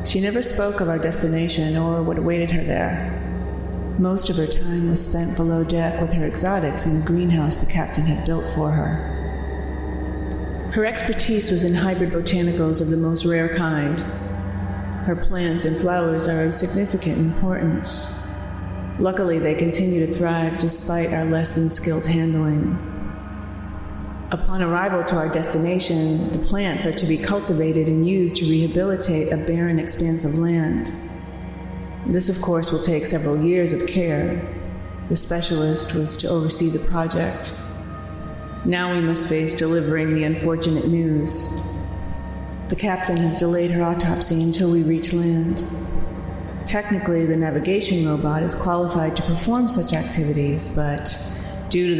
She never spoke of our destination or what awaited her there. Most of her time was spent below deck with her exotics in the greenhouse the captain had built for her. Her expertise was in hybrid botanicals of the most rare kind. Her plants and flowers are of significant importance. Luckily, they continue to thrive despite our less than skilled handling. Upon arrival to our destination, the plants are to be cultivated and used to rehabilitate a barren expanse of land. This, of course, will take several years of care. The specialist was to oversee the project. Now we must face delivering the unfortunate news. The captain has delayed her autopsy until we reach land. Technically, the navigation robot is qualified to perform such activities, but due to the